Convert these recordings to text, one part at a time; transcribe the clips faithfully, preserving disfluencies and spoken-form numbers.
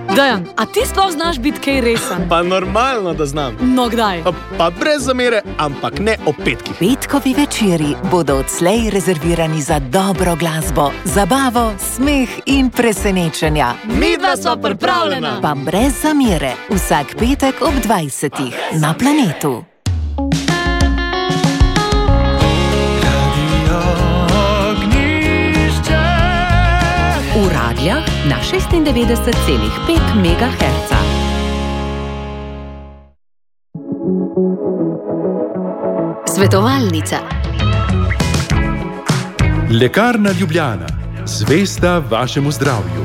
Dejan, a ti sploh znaš biti kaj resen? Pa normalno, da znam. No, kdaj? Pa brez zamere, ampak ne o petkih. Petkovi večeri bodo odslej rezervirani za dobro glasbo, zabavo, smeh in presenečenja. Midva sva pripravljena. Pa brez zamere, vsak petek ob dvajsetih na Planetu. V Radljah na šestindevetdeset celih pet megaherca. Svetovalnica. Lekarna Ljubljana. Zvesta vašemu zdravju.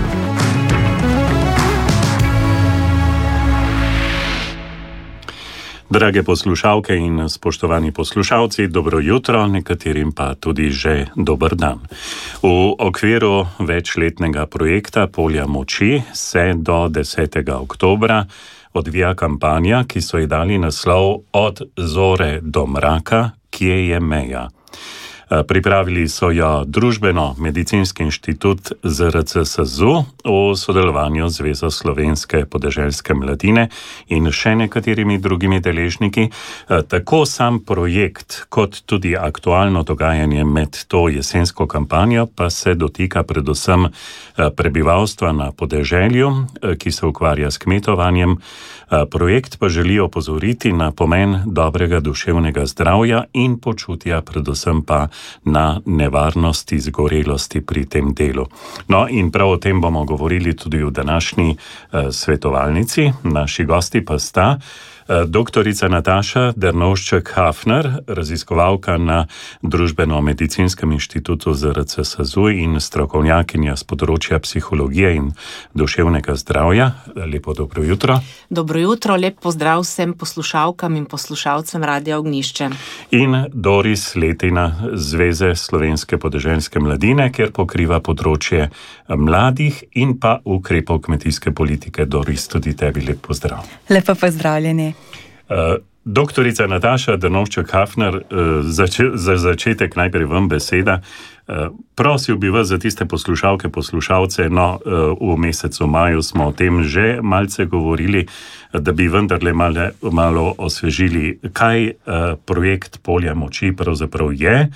Drage poslušalke in spoštovani poslušalci, dobro jutro, nekaterim pa tudi že dober dan. V okviru večletnega projekta Polja moči se do desetega oktobra odvija kampanja, ki so ji dali naslov Od zore do mraka, kje je meja. Pripravili so jo Družbeno-medicinski inštitut Z R C S Z U v sodelovanju z Zvezo slovenske podeželske mladine in še nekaterimi drugimi deležniki. Tako sam projekt kot tudi aktualno dogajanje med to jesensko kampanjo pa se dotika predvsem prebivalstva na podeželju, ki se ukvarja s kmetovanjem. Projekt pa želi opozoriti na pomen dobrega duševnega zdravja in počutja, predvsem pa na nevarnost izgorelosti pri tem delu. No in prav o tem bomo govorili tudi v današnji uh, svetovalnici. Naši gosti pa sta doktorica Nataša Dernovšček-Hafner, raziskovalka na Družbeno-medicinskem inštitutu Z R C S Z U in strokovnjakinja z področja psihologije in duševnega zdravja. Lepo dobro jutro. Dobro jutro, lep pozdrav vsem poslušalkam in poslušalcem Radia Ognjišče. In Doris Letina, Zveze slovenske podeželske mladine, kjer pokriva področje mladih in pa ukrepov kmetijske politike. Doris, tudi tebi lep pozdrav. Lepo pozdravljeni. Uh, doktorica Nataša Dernovšček-Hafner, uh, zač- za začetek najprej vam beseda. Uh, prosil bi vas za tiste poslušalke, poslušalce, no, uh, v mesecu maju smo o tem že malce govorili, da bi vendarle malo, malo osvežili, kaj uh, projekt Polja moči pravzaprav je.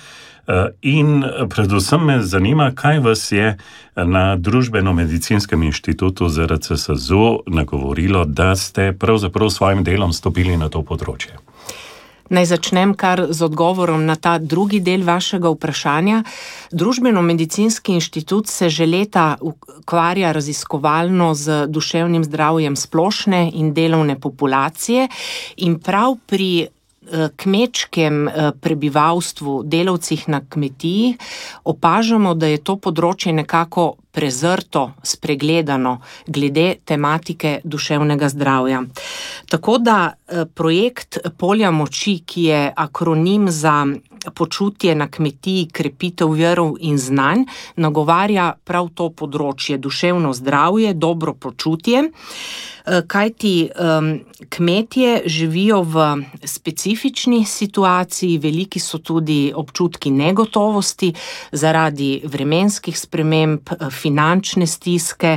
In predvsem me zanima, kaj vas je na Družbeno-medicinskem inštitutu Z R C S Z U nagovorilo, da ste pravzaprav s svojim delom stopili na to področje. Naj začnem kar z odgovorom na ta drugi del vašega vprašanja. Družbeno-medicinski inštitut se že leta ukvarja raziskovalno z duševnim zdravjem splošne in delovne populacije in prav pri kmečkem prebivalstvu, delavcih na kmetiji, opažamo, da je to področje nekako prezrto, spregledano glede tematike duševnega zdravja. Tako da projekt Polja moči, ki je akronim za počutje na kmetiji, krepitev virov in znanj, nagovarja prav to področje, duševno zdravje, dobro počutje, kajti um, kmetje živijo v specifični situaciji, veliki so tudi občutki negotovosti zaradi vremenskih sprememb, finančne stiske,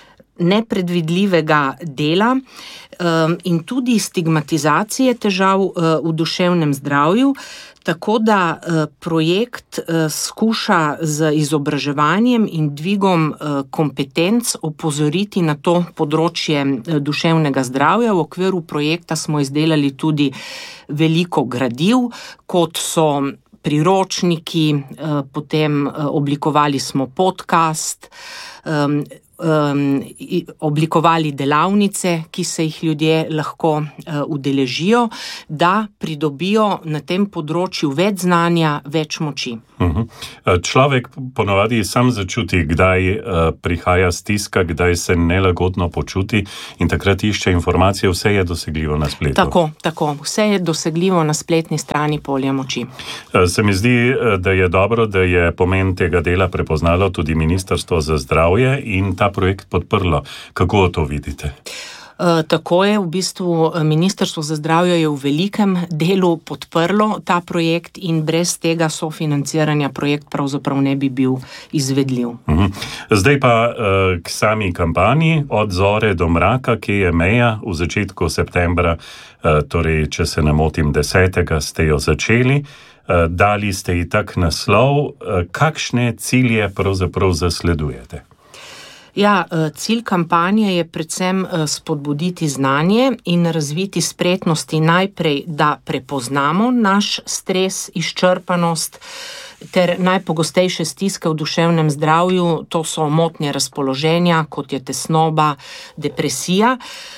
nepredvidljivega dela um, in tudi stigmatizacije težav uh, v duševnem zdravju. Tako da uh, projekt uh, skuša z izobraževanjem in dvigom uh, kompetenc opozoriti na to področje uh, duševnega zdravja. V okviru projekta smo izdelali tudi veliko gradiv, kot so priročniki, uh, potem uh, oblikovali smo podcast, um, Um, oblikovali delavnice, ki se jih ljudje lahko uh, udeležijo, da pridobijo na tem področju več znanja, več moči. Uh-huh. Človek ponavadi sam začuti, kdaj uh, prihaja stiska, kdaj se nelagodno počuti in takrat išče informacije, vse je dosegljivo na spletu. Tako, tako, vse je dosegljivo na spletni strani Polja moči. Uh, se mi zdi, da je dobro, da je pomen tega dela prepoznalo tudi Ministrstvo za zdravje in ta projekt podprlo. Kako to vidite? Tako je, v bistvu Ministrstvo za zdravje je v velikem delu podprlo ta projekt in brez tega sofinanciranja projekt pravzaprav ne bi bil izvedljiv. Zdaj pa k sami kampanji Od zore do mraka, ki je meja v začetku septembra, torej, če se ne motim, desetega ste jo začeli. Dali ste ji tak naslov. Kakšne cilje pravzaprav zasledujete? Ja, cilj kampanje je predvsem spodbuditi znanje in razviti spretnosti najprej, da prepoznamo naš stres, izčrpanost ter najpogostejše stiske v duševnem zdravju, to so motnje razpoloženja, kot je tesnoba, depresija.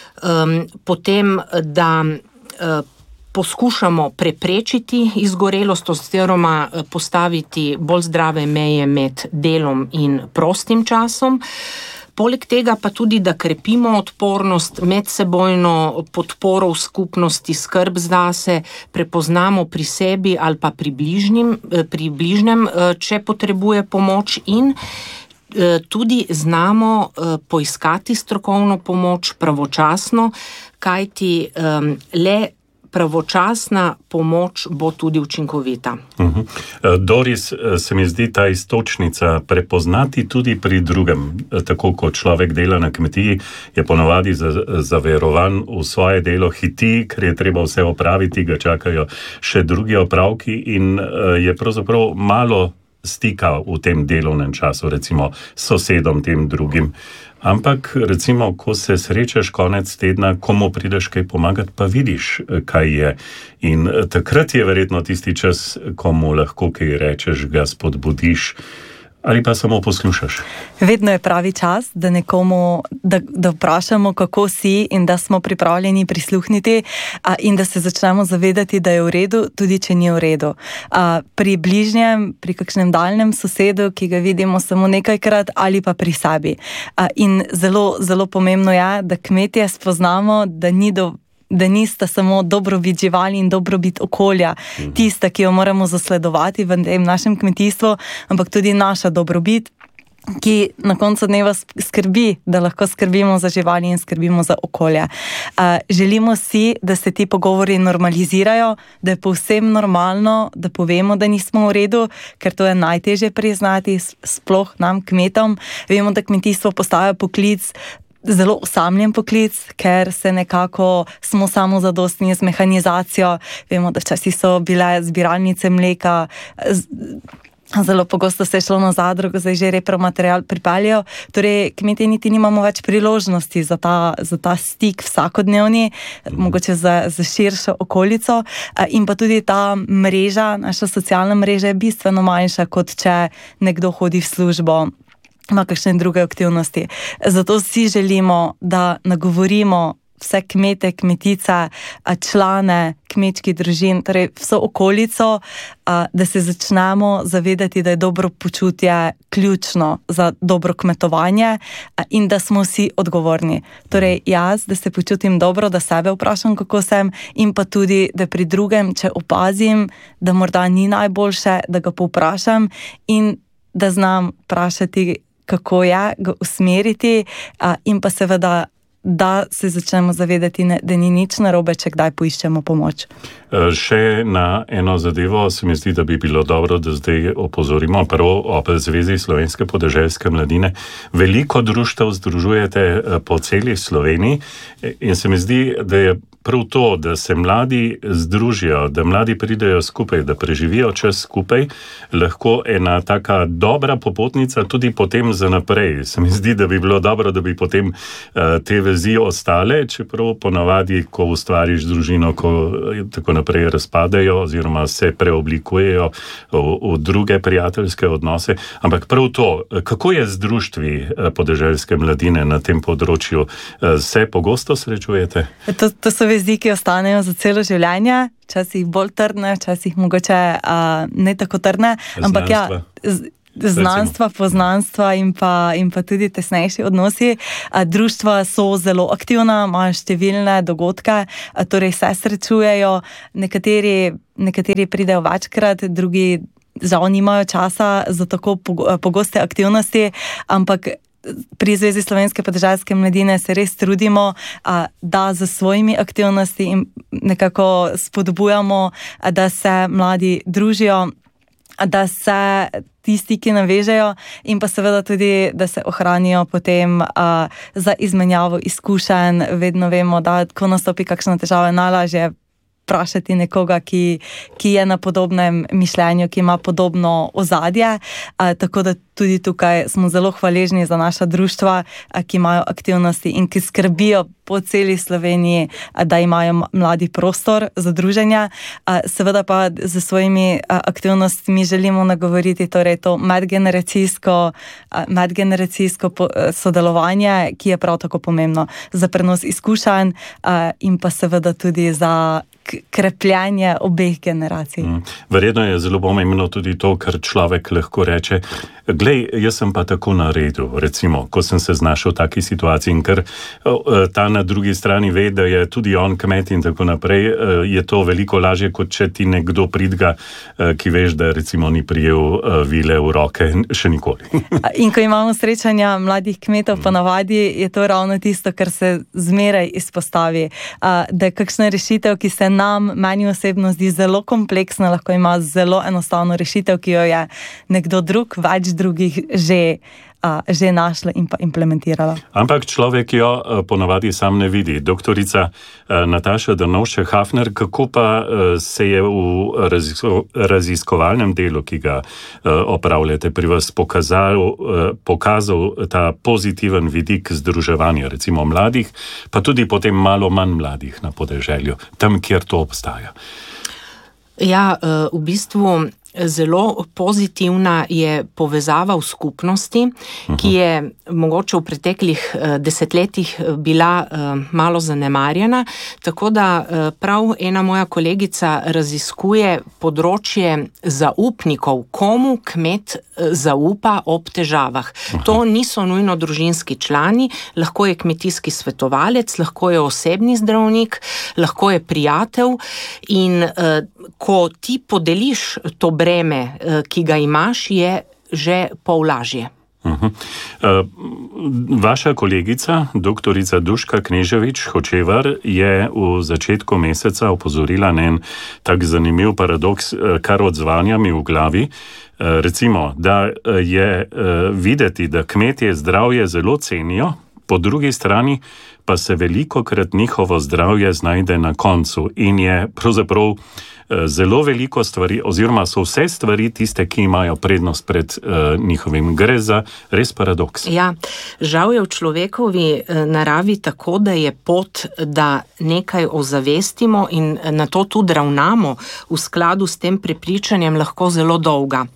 Potem, da poskušamo preprečiti izgorelost oziroma postaviti bolj zdrave meje med delom in prostim časom. Poleg tega pa tudi, da krepimo odpornost, medsebojno podporo v skupnosti, skrb zase, prepoznamo pri sebi ali pa pri bližnjem, pri bližnjem, če potrebuje pomoč in tudi znamo poiskati strokovno pomoč pravočasno, kajti le pravočasna pomoč bo tudi učinkovita. Uh-huh. Doris, se mi zdi ta istočnica prepoznati tudi pri drugem. Tako kot človek dela na kmetiji, je ponavadi zaverovan v svoje delo, hiti, ker je treba vse opraviti, ga čakajo še drugi opravki in je pravzaprav malo stika v tem delovnem času, recimo s sosedom tem drugim. Ampak, recimo, ko se srečaš konec tedna, komu prideš kaj pomagati, pa vidiš, kaj je. In takrat je verjetno tisti čas, komu lahko kaj rečeš, ga spodbudiš, ali pa samo poslušaš. Vedno je pravi čas, da nekomu, da, da vprašamo, kako si in da smo pripravljeni prisluhniti a, in da se začnemo zavedati, da je v redu, tudi če ni v redu. A, pri bližnjem, pri kakšnem daljnem sosedu, ki ga vidimo samo nekajkrat ali pa pri sebi. A, in zelo, zelo pomembno je, da kmetje spoznamo, da ni do da nista samo dobrobit živali in dobrobit okolja, tista, ki jo moramo zasledovati v tem našem kmetijstvu, ampak tudi naša dobrobit, ki na koncu dneva skrbi, da lahko skrbimo za živali in skrbimo za okolje. Uh, želimo si, da se ti pogovori normalizirajo, da je povsem normalno, da povemo, da nismo v redu, ker to je najtežje priznati, sploh nam, kmetom. Vemo, da kmetijstvo postaja poklic, zelo osamljen poklic, ker se nekako smo samozadostni z mehanizacijo. Vemo, da včasih so bile zbiralnice mleka, zelo pogosto se je šlo na zadrugo, zdaj že repromaterial pripeljajo. Torej, kmetje niti nimamo več priložnosti za ta, za ta stik vsakodnevni, mogoče za, za širšo okolico. In pa tudi ta mreža, naša socialna mreža je bistveno manjša, kot če nekdo hodi v službo, ima kakšne druge aktivnosti. Zato si želimo, da nagovorimo vse kmete, kmetice, člane kmečkih družin, torej vso okolico, da se začnemo zavedati, da je dobro počutje ključno za dobro kmetovanje in da smo vsi odgovorni. Torej jaz, da se počutim dobro, da sebe vprašam, kako sem, in pa tudi, da pri drugem, če opazim, da morda ni najboljše, da ga povprašam in da znam vprašati, kako je, ga usmeriti in pa seveda, da se začnemo zavedati, da ni nič narobe, če kdaj poiščemo pomoč. Še na eno zadevo se mi zdi, da bi bilo dobro, da zdaj opozorimo. Prvo, ob Zvezi slovenske podeželske mladine. Veliko društev združujete po celi Sloveniji in se mi zdi, da je prav to, da se mladi združijo, da mladi pridejo skupaj, da preživijo čas skupaj, lahko ena taka dobra popotnica tudi potem za naprej. Se mi zdi, da bi bilo dobro, da bi potem uh, te vezi ostale, čeprav ponavadi, ko ustvariš družino, ko tako naprej razpadejo oziroma se preoblikujejo v, v druge prijateljske odnose. Ampak prav to, kako je z društvi podeželske mladine na tem področju? Se pogosto srečujete? To, to so vezi, ki ostanejo za celo življenje, včasih bolj trdne, včasih mogoče uh, ne tako trdne, ampak ja, z, znanstva, poznanstva in pa, in pa tudi tesnejši odnosi. A, društva so zelo aktivna, imajo številne dogodke, a, torej se srečujejo, nekateri, nekateri pridejo večkrat, drugi žal nimajo časa za tako pogoste aktivnosti, ampak pri Zvezi slovenske podeželske mladine se res trudimo, a, da z svojimi aktivnosti in nekako spodbujamo, a, da se mladi družijo, a, da se tisti, ki navežejo, in pa seveda tudi, da se ohranijo potem a, za izmenjavo izkušenj. Vedno vemo, da ko nastopi kakšna težava, najlažje vprašati nekoga, ki, ki je na podobnem mišljenju, ki ima podobno ozadje. A, tako da tudi tukaj smo zelo hvaležni za naša društva, a, ki imajo aktivnosti in ki skrbijo po celi Sloveniji, a, da imajo mladi prostor za druženje. A, seveda pa z svojimi a, aktivnostmi želimo nagovoriti torej to medgeneracijsko, a, medgeneracijsko po, a, sodelovanje, ki je prav tako pomembno za prenos izkušenj a, in pa seveda tudi za krepljenje obeh generacij. Mm. Verjetno je zelo pomembno tudi to, kar človek lahko reče, glej, jaz sem pa tako naredil, recimo, ko sem se znašel v taki situaciji, in ker ta na drugi strani ve, da je tudi on kmet in tako naprej, je to veliko lažje, kot če ti nekdo pridga, ki veš, da recimo ni prijel vile v roke še nikoli. In ko imamo srečanja mladih kmetov, ponavadi je to ravno tisto, kar se zmeraj izpostavi, da je kakšna rešitev, ki se nam, meni osebno zdi zelo kompleksna, lahko ima zelo enostavno rešitev, ki jo je nekdo drug, več drugih že, a, že našla in pa implementirala. Ampak človek jo a, ponavadi sam ne vidi. Doktorica a, Nataša Drnovšek-Hafner, kako pa a, se je v razisko, raziskovalnem delu, ki ga a, opravljate pri vas, pokazal, a, pokazal ta pozitiven vidik združevanja, recimo mladih, pa tudi potem malo manj mladih na podeželju, tam, kjer to obstaja? Ja, v bistvu zelo pozitivna je povezava v skupnosti, ki je mogoče v preteklih desetletjih bila malo zanemarjena, tako da prav ena moja kolegica raziskuje področje zaupnikov, komu kmet zaupa ob težavah. To niso nujno družinski člani, lahko je kmetijski svetovalec, lahko je osebni zdravnik, lahko je prijatelj, in ko ti podeliš to breme, ki ga imaš, je že pol lažje. Uh-huh. Uh, vaša kolegica, doktorica Duška Kneževič-Hočevar, je v začetku meseca opozorila na en tak zanimiv paradoks, kar odzvanja mi v glavi. Uh, recimo, da je uh, videti, da kmetje zdravje zelo cenijo, po drugi strani pa se velikokrat njihovo zdravje znajde na koncu in je pravzaprav zelo veliko stvari, oziroma so vse stvari tiste, ki imajo prednost pred uh, njihovim. Gre za res paradoks. Ja, žal je v človekovi naravi tako, da je pot, da nekaj ozavestimo in na to tudi ravnamo v skladu s tem prepričanjem, lahko zelo dolga.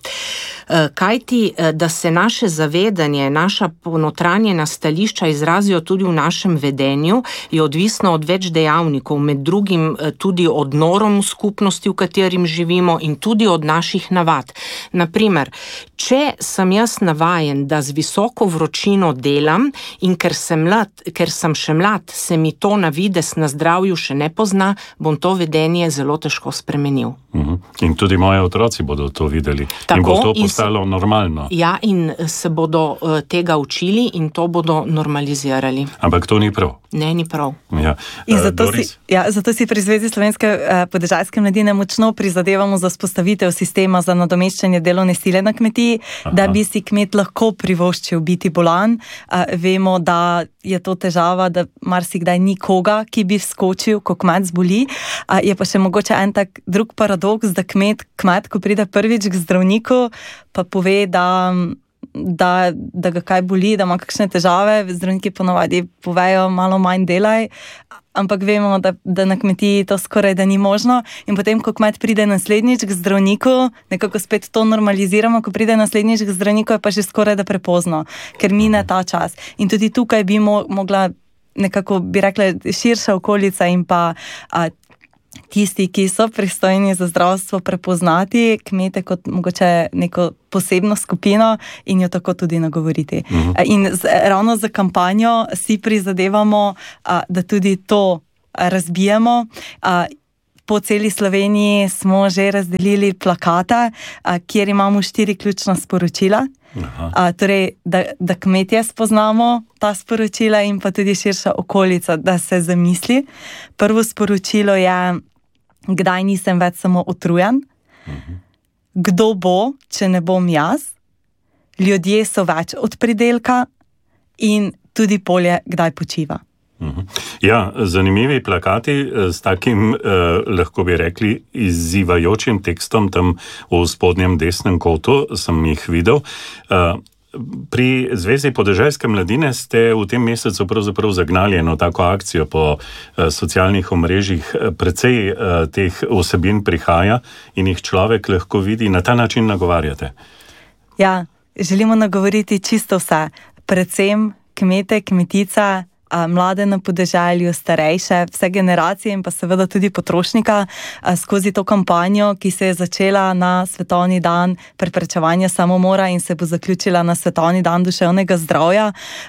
Kajti, da se naše zavedanje, naša ponotranjena stališča izrazijo tudi v našem vedenju, je odvisno od več dejavnikov, med drugim tudi od norm v skupnosti, v katerim živimo, in tudi od naših navad. Naprimer, če sem jaz navajen, da z visoko vročino delam in ker sem, mlad, ker sem še mlad, se mi to na vides na zdravju še ne pozna, bom to vedenje zelo težko spremenil. Uh-huh. In tudi moji otroci bodo to videli. Tako, in bo to postalo in se, normalno. Ja, in se bodo uh, tega učili in to bodo normalizirali. Ampak to ni prav. Ne, ni prav. Ja. In zato, uh, si, ja, zato si pri Zvezi slovenske uh, podeželske mladine močno prizadevamo za vzpostavitev sistema za nadomeščanje delovne sile na kmetiji, Aha. da bi si kmet lahko privoščil biti bolan. Uh, vemo, da je to težava, da marsikdaj ni koga, ki bi vskočil, ko kmet zboli. Uh, je pa še mogoče en tak drug paradoks, da kmet, kmet, ko pride prvič k zdravniku, pa pove, da Da, da ga kaj boli, da ima kakšne težave, zdravniki ponovadi povejo malo manj delaj, ampak vemo, da, da na kmetiji to skoraj da ni možno, in potem, ko kmet pride naslednjič k zdravniku, nekako spet to normaliziramo, ko pride naslednjič k zdravniku, je pa že skoraj da prepozno, ker mine ta čas. In tudi tukaj bi mo, mogla nekako, bi rekla, širša okolica in pa a, tisti, ki so pristojni za zdravstvo, prepoznati kmete kot mogoče neko posebno skupino in jo tako tudi nagovoriti. Uh-huh. In z, ravno za kampanjo si prizadevamo, a, da tudi to razbijemo. A, po celi Sloveniji smo že razdelili plakate, a, kjer imamo štiri ključna sporočila. A, torej, da, da kmetje spoznamo ta sporočila in pa tudi širša okolica, da se zamisli. Prvo sporočilo je, kdaj nisem več samo utrujen, kdo bo, če ne bom jaz, ljudje so več od pridelka in tudi polje, kdaj počiva. Ja, zanimivi plakati s takim, eh, lahko bi rekli, izzivajočim tekstom tam v spodnjem desnem kotu sem jih videl. Eh, pri Zvezi podeželske mladine ste v tem mesecu pravzaprav zagnali eno tako akcijo po eh, socialnih omrežjih. Precej eh, teh vsebin prihaja in jih človek lahko vidi, na ta način nagovarjate. Ja, želimo nagovoriti čisto vse, predvsem kmete, kmetice, mlade na podeželju, starejše, vse generacije in pa seveda tudi potrošnika skozi to kampanjo, ki se je začela na Svetovni dan preprečevanja samomora in se bo zaključila na Svetovni dan duševnega zdravja.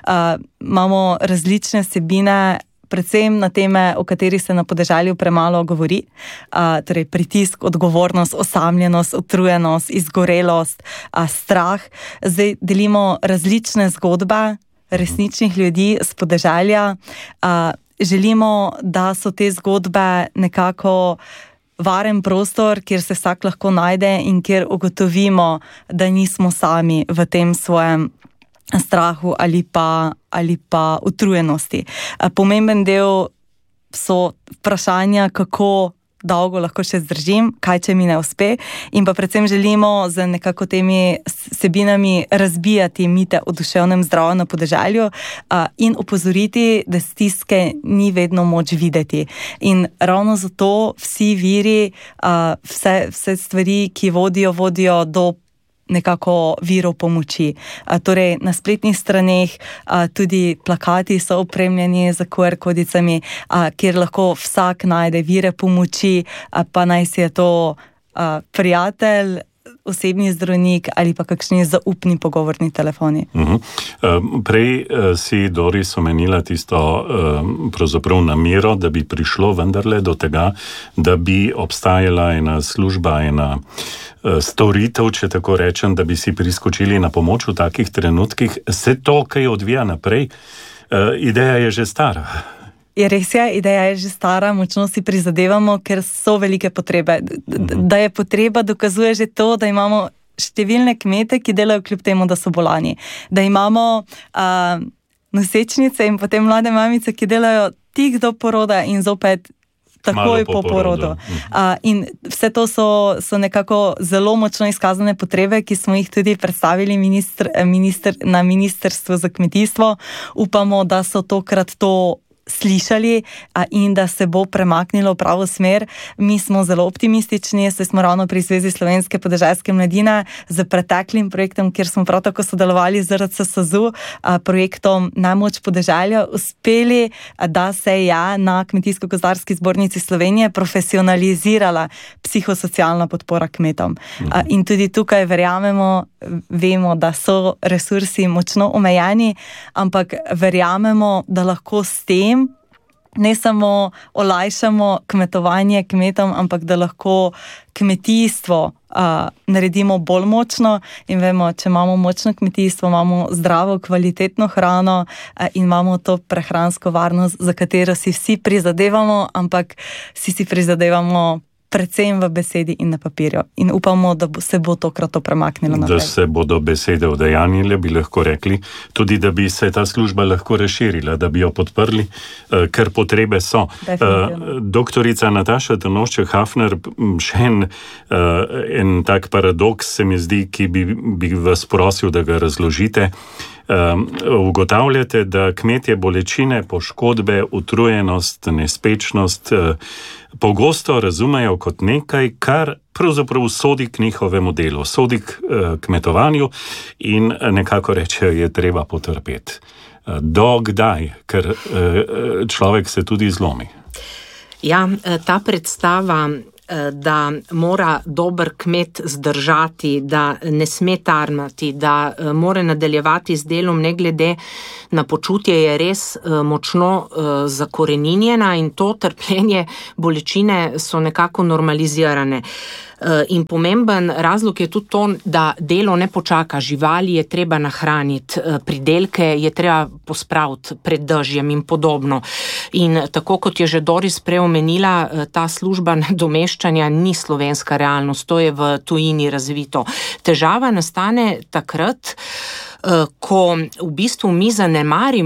Imamo različne vsebine, predvsem na teme, o katerih se na podeželju premalo govori, a, torej pritisk, odgovornost, osamljenost, utrujenost, izgorelost, a, strah. Zdaj delimo različne zgodbe resničnih ljudi z podeželja. A, želimo, da so te zgodbe nekako varen prostor, kjer se vsak lahko najde in kjer ugotovimo, da nismo sami v tem svojem strahu ali pa, ali pa utrujenosti. Pomemben del so vprašanja, kako dolgo lahko še zdržim, kaj če mi ne uspe, in pa predvsem želimo z nekako temi vsebinami razbijati mite o duševnem zdravju na podeželju in opozoriti, da stiske ni vedno moč videti. In ravno zato vsi viri, vse, vse stvari, ki vodijo, vodijo do nekako virov pomoči. A, torej, na spletnih straneh a, tudi plakati so opremljeni z Q R kodicami, a, kjer lahko vsak najde vire pomoči, a, pa naj si je to a, prijatelj, osebni zdravnik ali pa kakšni zaupni pogovorni telefoni. Uh-huh. Prej si, Doris, omenila tisto pravzaprav namero, da bi prišlo vendarle do tega, da bi obstajala ena služba, ena storitev, če tako rečem, da bi si priskočili na pomoč v takih trenutkih. Se to, kaj odvija naprej, ideja je že stara. Je res je, ideja je že stara, močno si prizadevamo, ker so velike potrebe. Da je potreba, dokazuje že to, da imamo številne kmete, ki delajo kljub temu, da so bolani. Da imamo uh, nosečnice in potem mlade mamice, ki delajo tik do poroda in zopet takoj po, po porodu. Uh, in vse to so, so nekako zelo močno izkazane potrebe, ki smo jih tudi predstavili ministr, ministr, na Ministrstvu za kmetijstvo. Upamo, da so tokrat to slišali a, in da se bo premaknilo v pravo smer. Mi smo zelo optimistični, saj smo ravno pri Zvezi slovenske podeželske mladine z preteklim projektom, kjer smo prav tako sodelovali z R C S Z U, a, projektom Najmoč podeželja, uspeli, a, da se je na Kmetijsko-gozdarski zbornici Slovenije profesionalizirala psihosocialna podpora kmetom. A, in tudi tukaj verjamemo, vemo, da so resursi močno omejeni, ampak verjamemo, da lahko s tem ne samo olajšamo kmetovanje kmetom, ampak da lahko kmetijstvo a, naredimo bolj močno. In vemo, če imamo močno kmetijstvo, imamo zdravo, kvalitetno hrano a, in imamo to prehransko varnost, za katero si vsi prizadevamo, ampak vsi si prizadevamo predvsem v besedi in na papirju. In upamo, da se bo tokrat to premaknilo naprej. Da se bodo besede udejanjile, bi lahko rekli, tudi da bi se ta služba lahko razširila, da bi jo podprli, ker potrebe so. Doktorica Nataša Trnovšček-Hafner, še en, en tak paradoks se mi zdi, ki bi, bi vas prosil, da ga razložite. Um, ugotavljate, da kmetje bolečine, poškodbe, utrujenost, nespečnost uh, pogosto razumejo kot nekaj, kar pravzaprav sodi k njihovemu delu, sodi k uh, kmetovanju in nekako rečejo, je treba potrpeti. Uh, do kdaj? Ker uh, človek se tudi zlomi. Ja, ta predstava, da mora dober kmet zdržati, da ne sme tarnati, da mora nadaljevati z delom ne glede na počutje, je res močno zakoreninjena in to trpljenje, bolečine so nekako normalizirane. In pomemben razlog je tudi to, da delo ne počaka, živali je treba nahraniti, pridelke je treba pospraviti pred dežjem in podobno. In tako kot je že Doris prej omenila, ta služba nadomeščanja ni slovenska realnost, to je v tujini razvito. Težava nastane takrat, ko v bistvu mi zanemarimo